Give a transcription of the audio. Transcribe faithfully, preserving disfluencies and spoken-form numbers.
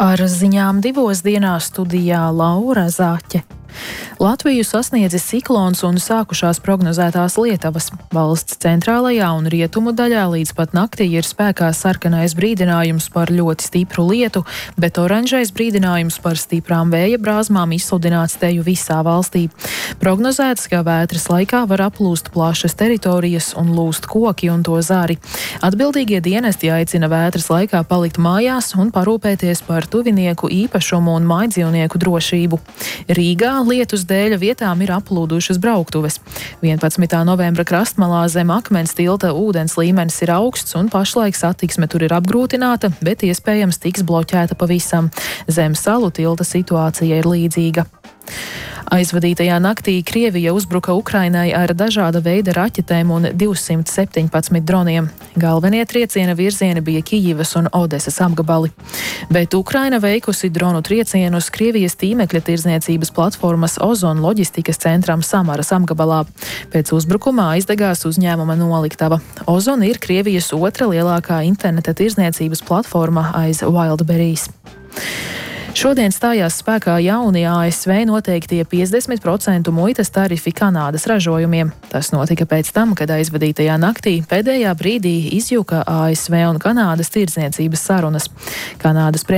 Ar ziņām divos dienās studijā Laura Zāķe. Latviju sasniedzis ciklons un sākušās prognozētās lietavas. Valsts centrālajā un rietumu daļā līdz pat naktī ir spēkā sarkanais brīdinājums par ļoti stipru lietu, bet oranžais brīdinājums par stiprām vēja brāzmām izsludināts teju visā valstī. Prognozēts, ka vētras laikā var aplūst plašas teritorijas un lūst koki un to zari. Atbildīgie dienesti aicina vētras laikā palikt mājās un parūpēties par tuvinieku īpašumu un mājdzīvnieku drošību. Rīgā lietus dēļ vietām ir aplūdušas brauktuves. vienpadsmitā novembra krastmalā zem akmens tilta ūdens līmenis ir augsts un pašlaik satiksme tur ir apgrūtināta, bet iespējams tiks bloķēta pavisam. Zem salu tilta situācija ir līdzīga. Aizvadītajā naktī Krievija uzbruka Ukrainai ar dažāda veida raķetēm un divsimt septiņpadsmit droniem. Galvenie trieciena virzieni bija Kijivas un Odesas apgabali. Bet Ukraina veikusi dronu triecienus Krievijas tīmekļa tirdzniecības platformas Ozon loģistikas centram Samaras apgabalā. Pēc uzbrukumā aizdegās uzņēmuma noliktava. Ozon ir Krievijas otra lielākā interneta tirdzniecības platforma aiz Wildberries. Šodien stājās spēkā jaunie A S V noteiktie piecdesmit procentu muitas tarifi Kanādas ražojumiem. Tas notika pēc tam, kad aizvadītajā naktī pēdējā brīdī izjuka A S V un Kanādas tirdzniecības sarunas. Kanādas